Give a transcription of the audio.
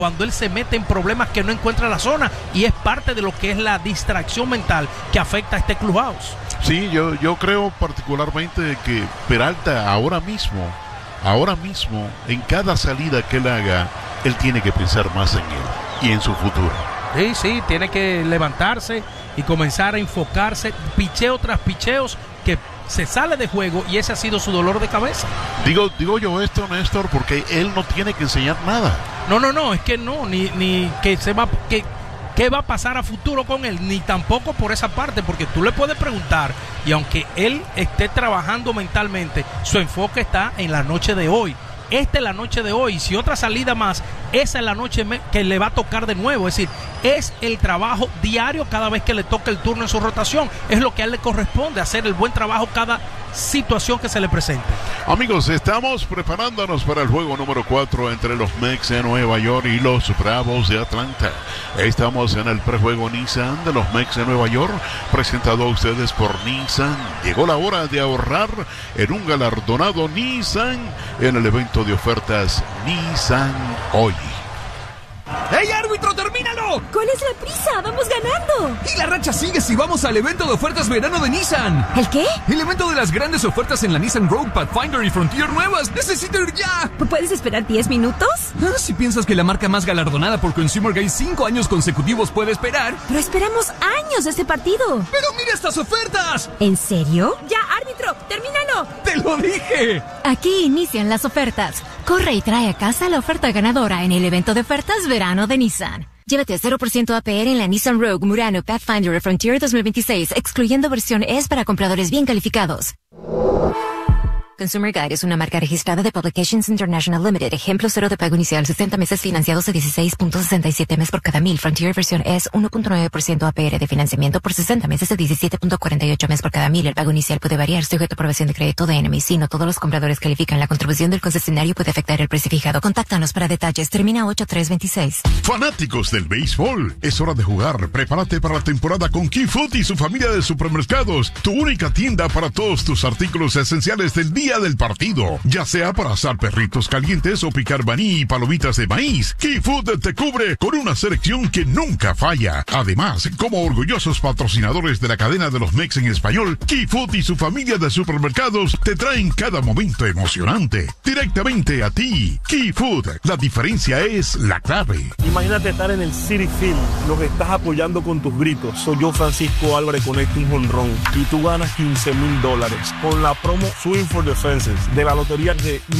cuando él se mete en problemas que no encuentra la zona, y es parte de lo que es la distracción mental que afecta a este clubhouse. Sí, yo creo particularmente que Peralta ahora mismo, en cada salida que él haga, él tiene que pensar más en él y en su futuro. Sí, tiene que levantarse y comenzar a enfocarse, picheo tras picheos, que se sale de juego, y ese ha sido su dolor de cabeza. Digo yo esto, Néstor, porque él no tiene que enseñar nada. No, es que no, ni que se va, qué va a pasar a futuro con él, ni tampoco por esa parte, porque tú le puedes preguntar, y aunque él esté trabajando mentalmente, su enfoque está en la noche de hoy. Esta es la noche de hoy, si otra salida más, esa es la noche que le va a tocar de nuevo. Es decir, es el trabajo diario cada vez que le toca el turno en su rotación. Es lo que a él le corresponde, hacer el buen trabajo cada situación que se le presente. Amigos, estamos preparándonos para el juego número 4 entre los Mets de Nueva York y los Bravos de Atlanta. Estamos en el prejuego Nissan de los Mets de Nueva York, presentado a ustedes por Nissan. Llegó la hora de ahorrar en un galardonado Nissan en el evento de ofertas Nissan hoy. ¡Ey, árbitro, termínalo! ¿Cuál es la prisa? ¡Vamos ganando! Y la racha sigue si vamos al evento de ofertas verano de Nissan. ¿El qué? El evento de las grandes ofertas en la Nissan Rogue, Pathfinder y Frontier nuevas. ¡Necesito ir ya! ¿Puedes esperar 10 minutos? Si piensas que la marca más galardonada por Consumer Guide 5 años consecutivos puede esperar. Pero esperamos años de este partido. ¡Pero mira estas ofertas! ¿En serio? Ya, árbitro, termínalo. ¡Te lo dije! Aquí inician las ofertas. Corre y trae a casa la oferta ganadora en el evento de ofertas verano de Nissan. Llévate 0% APR en la Nissan Rogue, Murano, Pathfinder y Frontier 2026, excluyendo versión S para compradores bien calificados. Consumer Guide es una marca registrada de Publications International Limited. Ejemplo 0 de pago inicial, 60 meses financiados de 16.67 mes por cada 1000. Frontier versión S, 1.9% APR de financiamiento por 60 meses de 17.48 mes por cada 1000. El pago inicial puede variar sujeto a aprobación de crédito de NMC. No todos los compradores califican. La contribución del concesionario puede afectar el precio fijado. Contáctanos para detalles. Termina 8326. Fanáticos del béisbol, es hora de jugar. Prepárate para la temporada con Key Food y su familia de supermercados. Tu única tienda para todos tus artículos esenciales del día del partido, ya sea para asar perritos calientes o picar maní y palomitas de maíz. Key Food te cubre con una selección que nunca falla. Además, como orgullosos patrocinadores de la cadena de los Mex en español, Key Food y su familia de supermercados te traen cada momento emocionante directamente a ti. Key Food, la diferencia es la clave. Imagínate estar en el Citi Field, lo que estás apoyando con tus gritos. Soy yo, Francisco Álvarez, conecto un jonrón y tú ganas $15,000 con la promo Swing for the Fences de la lotería de